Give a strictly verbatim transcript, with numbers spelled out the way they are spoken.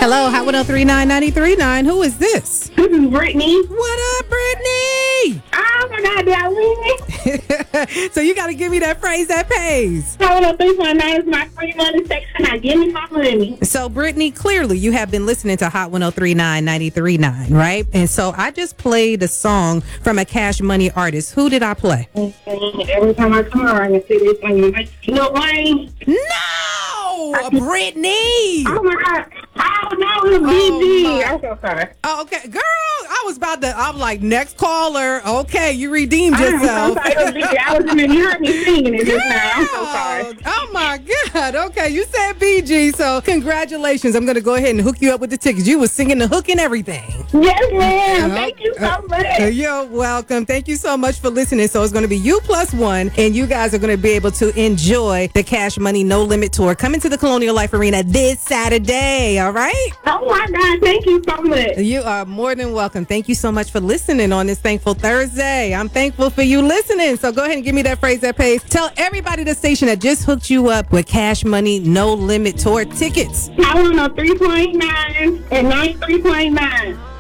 Hello, Hot one oh three nine nine three nine. Who is this? This is Brittany. What up, Brittany? Oh my God, did I win? So you got to give me that phrase that pays. Hot one oh three point nine is my free money section. Now give me my money. So, Brittany, clearly you have been listening to Hot one oh three nine nine three nine, right? And so I just played a song from a Cash Money artist. Who did I play? Every time I come around and see this thing, like, Lil Wayne. No, Brittany. Oh my God. Oh no, it was B G. Oh, I'm so sorry. Oh, okay, girl. I was about to. I'm like, next caller. Okay, you redeemed I'm so yourself. sorry. It was B G. I was in there. You heard me singing it just now. I'm so sorry. Oh my God. Okay, you said B G, so congratulations. I'm gonna go ahead and hook you up with the tickets. You was singing the hook and everything. Yes, ma'am. Thank you so Uh, much. You're welcome. Thank you so much for listening. So it's going to be you plus one, and you guys are going to be able to enjoy the Cash Money No Limit Tour coming to the Colonial Life Arena this Saturday. All right? Oh my God, thank you so much. You are more than welcome. Thank you so much for listening on this Thankful Thursday. I'm thankful for you listening. So go ahead and give me that phrase that pays. Tell everybody the station that just hooked you up with Cash Money No Limit Tour tickets. I want a three point nine and ninety-three point nine.